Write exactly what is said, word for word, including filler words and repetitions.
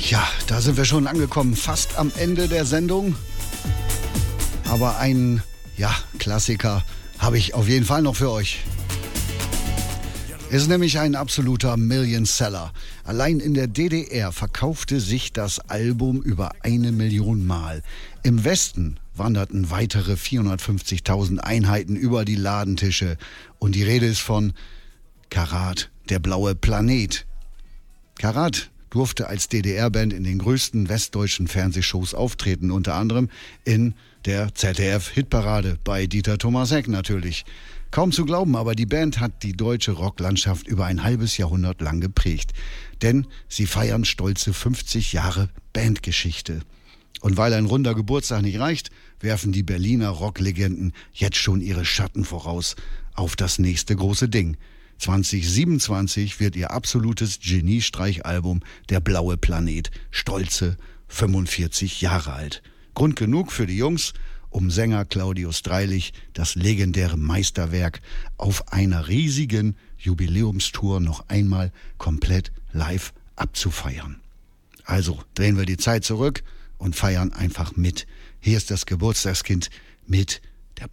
Ja, da sind wir schon angekommen, fast am Ende der Sendung. Aber einen, ja, Klassiker habe ich auf jeden Fall noch für euch. Ist nämlich ein absoluter Million-Seller. Allein in der D D R verkaufte sich das Album über eine Million Mal. Im Westen wanderten weitere vierhundertfünfzigtausend Einheiten über die Ladentische. Und die Rede ist von Karat, der blaue Planet. Karat durfte als D D R-Band in den größten westdeutschen Fernsehshows auftreten, unter anderem in der Z D F-Hitparade bei Dieter Thomas Heck natürlich. Kaum zu glauben, aber die Band hat die deutsche Rocklandschaft über ein halbes Jahrhundert lang geprägt. Denn sie feiern stolze fünfzig Jahre Bandgeschichte. Und weil ein runder Geburtstag nicht reicht, werfen die Berliner Rocklegenden jetzt schon ihre Schatten voraus auf das nächste große Ding. zwanzig siebenundzwanzig wird ihr absolutes Geniestreichalbum Der blaue Planet stolze fünfundvierzig Jahre alt. Grund genug für die Jungs, um Sänger Claudius Dreilich das legendäre Meisterwerk auf einer riesigen Jubiläumstour noch einmal komplett live abzufeiern. Also drehen wir die Zeit zurück und feiern einfach mit. Hier ist das Geburtstagskind mit